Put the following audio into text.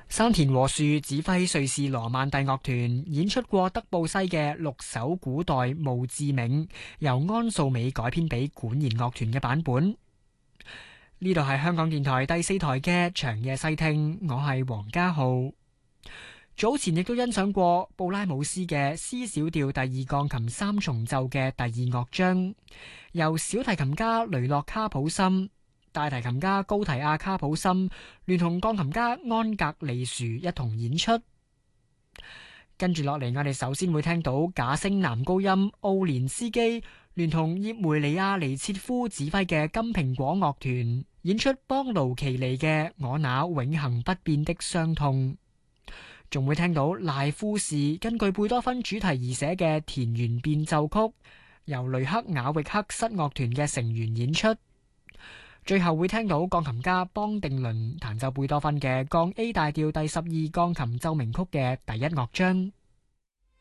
山田和樹指揮瑞士羅曼蒂樂團演出過德布西嘅6首古代墓誌銘，由安素美改編俾管弦樂團嘅版本。呢度係香港電台第4台嘅長夜細聽，我係黃家浩。早前亦都欣賞過布拉姆斯嘅 C 小調第2鋼琴三重奏嘅第2樂章，由小提琴家雷諾卡普森、大提琴家高提亞卡普森聯同鋼琴家安格利殊一同演出。跟住落嚟，我哋首先會聽到假聲男高音奧連斯基聯同葉梅里亞尼切夫指揮嘅金蘋果樂團演出邦盧奇尼嘅我那永恆不變的傷痛。仲會聽到賴夫士根據貝多芬主題而寫嘅田園變奏曲，由雷克雅域克室樂團嘅成員演出。最後會聽到鋼琴家邦定倫彈奏貝多芬嘅降 A 大調第12鋼琴奏鳴曲嘅第1樂章。